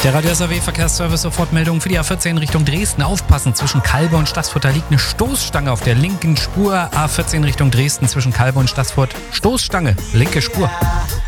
Der Radio SAW Verkehrsservice Sofortmeldung für die A14 Richtung Dresden. Aufpassen, zwischen Calbe und Staßfurt, da liegt eine Stoßstange auf der linken Spur. A14 Richtung Dresden zwischen Calbe und Staßfurt. Stoßstange, linke Spur.